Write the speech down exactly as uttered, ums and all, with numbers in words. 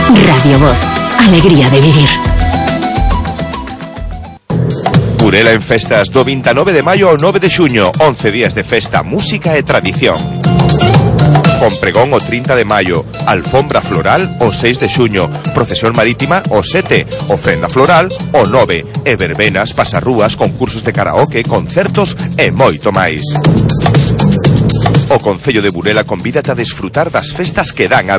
Radio Voz, alegría de vivir. Burela en festas do vinte e nove de maio ao nove de xuño, once días de festa, música e tradición. Con pregón o trinta de maio, alfombra floral o seis de xuño, procesión marítima o sete, ofrenda floral o nove, e verbenas, pasarrúas, concursos de karaoke, concertos e moito máis. O Concello de Burela convídate a desfrutar das festas que dan a